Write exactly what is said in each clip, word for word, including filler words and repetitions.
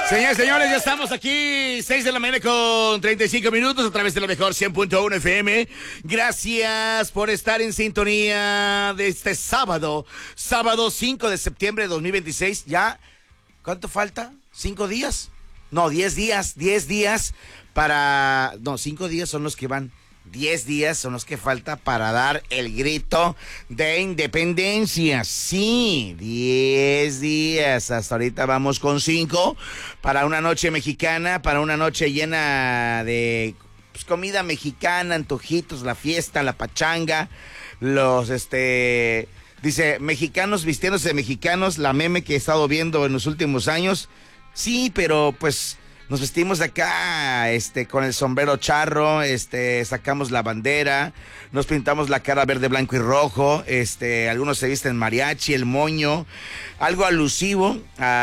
Señores, señores, ya estamos aquí, seis de la mañana con treinta y cinco minutos a través de la mejor cien punto uno F M. Gracias por estar en sintonía de este sábado, sábado cinco de septiembre de dos mil veintiséis. Ya, ¿cuánto falta? ¿Cinco días? No, diez días, diez días para... No, cinco días son los que van... Diez días son los que falta para dar el grito de independencia. Sí, diez días. Hasta ahorita vamos con cinco para una noche mexicana, para una noche llena de pues, comida mexicana, antojitos, la fiesta, la pachanga, los, este... Dice, mexicanos vistiéndose de mexicanos, la meme que he estado viendo en los últimos años. Sí, pero pues... Nos vestimos acá, este, con el sombrero charro, este, sacamos la bandera, nos pintamos la cara verde, blanco y rojo, este, algunos se visten mariachi, el moño, algo alusivo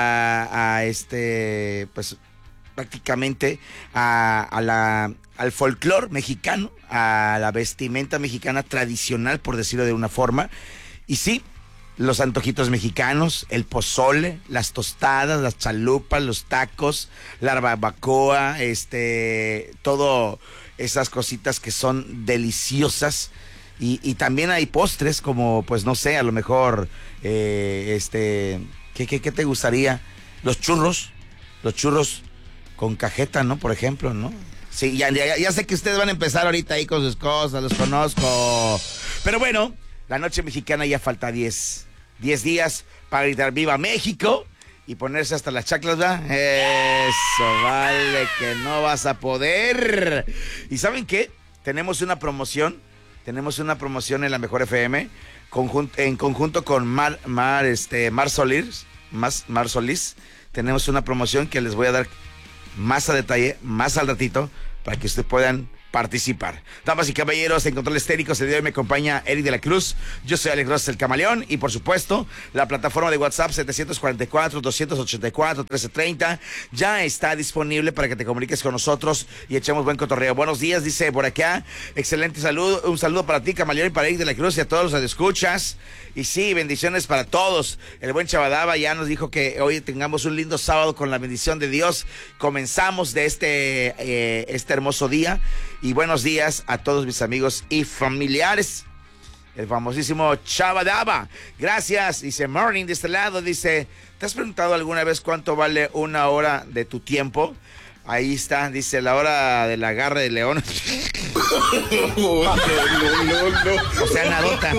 a, a este, pues, prácticamente a, a la, al folclore mexicano, a la vestimenta mexicana tradicional, por decirlo de una forma, y sí, los antojitos mexicanos, el pozole, las tostadas, las chalupas, los tacos, la barbacoa, este, todo esas cositas que son deliciosas. Y, y también hay postres como, pues no sé, a lo mejor, eh, este, ¿qué, qué, ¿qué te gustaría? Los churros, los churros con cajeta, ¿no? Por ejemplo, ¿no? Sí, ya, ya, ya sé que ustedes van a empezar ahorita ahí con sus cosas, los conozco. Pero bueno, la noche mexicana ya falta diez días para gritar ¡Viva México! Y ponerse hasta las chaclas, ¿verdad? Eso, vale, que no vas a poder. ¿Y saben qué? Tenemos una promoción, tenemos una promoción en la Mejor F M, conjunto, en conjunto con Mar, Mar, este, Mar Solís, Mar, Mar Solís, tenemos una promoción que les voy a dar más a detalle, más al ratito, para que ustedes puedan participar. Damas y caballeros, en Controles Técnicos el día de hoy me acompaña Eric de la Cruz, yo soy Alex Rosas el Camaleón y por supuesto la plataforma de WhatsApp siete cuatro cuatro, dos ocho cuatro, uno tres tres cero ya está disponible para que te comuniques con nosotros y echemos buen cotorreo. Buenos días, dice por acá, excelente saludo, un saludo para ti Camaleón y para Eric de la Cruz y a todos los que escuchas. Y sí, bendiciones para todos. El buen Chavadaba ya nos dijo que hoy tengamos un lindo sábado con la bendición de Dios. Comenzamos de este, eh, este hermoso día. Y buenos días a todos mis amigos y familiares. El famosísimo Chavadaba. Gracias. Dice, morning de este lado. Dice, ¿te has preguntado alguna vez cuánto vale una hora de tu tiempo? Ahí está, dice, la hora de la garra de león. No, no, no, no. O sea, nadota.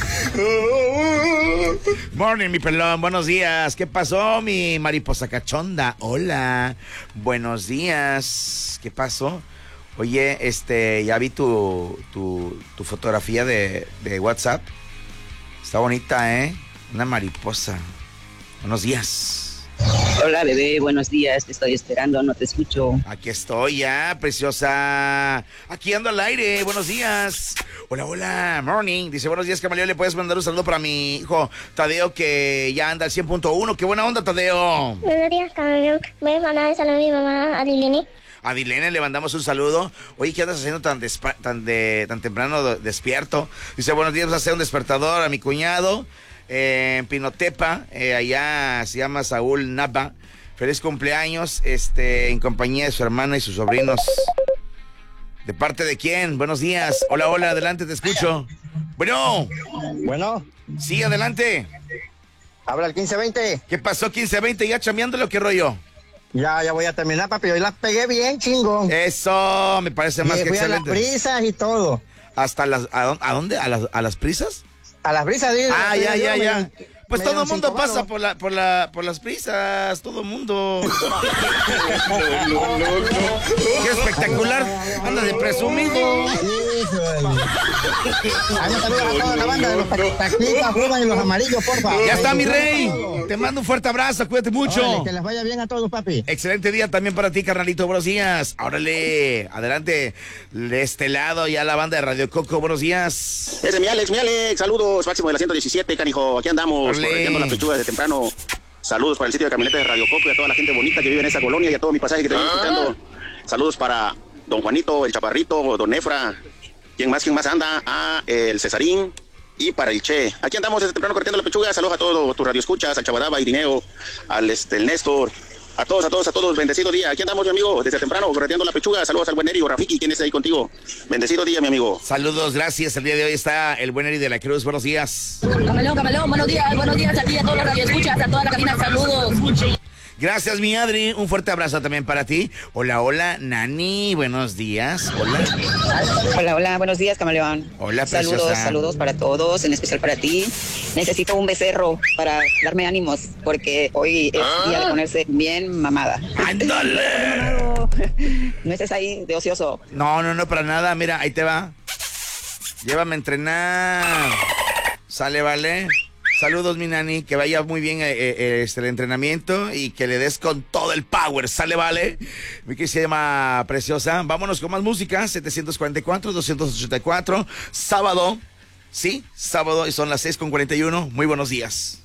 Morning, mi pelón, buenos días. ¿Qué pasó, mi mariposa cachonda? Hola, buenos días. ¿Qué pasó? Oye, este, ya vi tu, tu, tu fotografía de, de WhatsApp. Está bonita, ¿eh? Una mariposa. Buenos días. Hola, bebé, buenos días, te estoy esperando, no te escucho. Aquí estoy ya, preciosa. Aquí ando al aire, buenos días. Hola, hola, morning. Dice, buenos días, Camaleón, ¿le puedes mandar un saludo para mi hijo Tadeo, que ya anda al cien punto uno? ¡Qué buena onda, Tadeo! Buenos días, Camaleón. ¿Me voy a mandar un saludo a mi mamá, a Dilene? A Dilene le mandamos un saludo. Oye, ¿qué andas haciendo tan despa- tan de tan temprano de- despierto? Dice, buenos días, vas a hacer un despertador a mi cuñado. Eh, en Pinotepa, eh, allá se llama Saúl Nava. Feliz cumpleaños, este, en compañía de su hermana y sus sobrinos. ¿De parte de quién? Buenos días. Hola, hola, adelante, te escucho. Bueno. Bueno. Sí, adelante. Habla el quince veinte. ¿Qué pasó, quince veinte? ¿Ya chambeándolo? ¿Qué rollo? Ya, ya voy a terminar, papi. Hoy las pegué bien, chingón. Eso, me parece más y que fui excelente. A las prisas y todo. ¿Hasta las, a, a dónde? ¿A las, a las prisas? A las brisas, digo. Ah, ya, ya, ya. Me, pues todo el mundo pasa varos. por la, por la, por las prisas, todo el mundo. No, no, no, no. Qué espectacular. Anda de presumido. Ahí está toda la banda de los taxistas, fuman y los amarillos, porfa. Ya está, mi rey. Te mando un fuerte abrazo, cuídate mucho. Órale, que les vaya bien a todos, papi. Excelente día también para ti, carnalito. Buenos días. Órale, adelante. De este lado ya la banda de Radio Coco. Buenos días. Ese es mi Alex, mi Alex. Saludos, máximo de la ciento diecisiete, canijo. Aquí andamos, corriendo las pechugas de temprano. Saludos para el sitio de camionetas de Radio Coco y a toda la gente bonita que vive en esa colonia y a todo mi pasaje que te estoy escuchando. Saludos para don Juanito, el Chaparrito, don Efra. ¿Quién más, quién más anda? Ah, el Cesarín. Y para el Che. Aquí andamos desde temprano corriendo la pechuga. Saludos a todos tus radioescuchas, al Chabadaba, a Irineo, al este, el Néstor, A todos, a todos, a todos, bendecido día. Aquí andamos, mi amigo, desde temprano, correteando la pechuga. Saludos al buen Eri o Rafiki, ¿quién es ahí contigo? Bendecido día, mi amigo. Saludos, gracias. El día de hoy está el buen Eri de la Cruz. Buenos días. Camalón, Camalón, buenos días, buenos días a ti, a todos los radioescuchas, a toda la cabina, saludos. Gracias, mi Adri. Un fuerte abrazo también para ti. Hola, hola, Nani. Buenos días. Hola. Hola, hola, buenos días, Camaleón. Hola, Saludos, preciosa. saludos para todos, en especial para ti. Necesito un becerro para darme ánimos, porque hoy es día de ponerse bien mamada. ¡Ándale! No estés ahí de ocioso. No, no, no, para nada. Mira, ahí te va. Llévame a entrenar. Sale, vale. Saludos, mi Nani, que vaya muy bien eh, eh, este, el entrenamiento y que le des con todo el power. Sale, vale. Mi que se llama Preciosa. Vámonos con más música. setecientos cuarenta y cuatro, doscientos ochenta y cuatro. Sábado. Sí, sábado y son las seis con cuarenta y uno. Muy buenos días.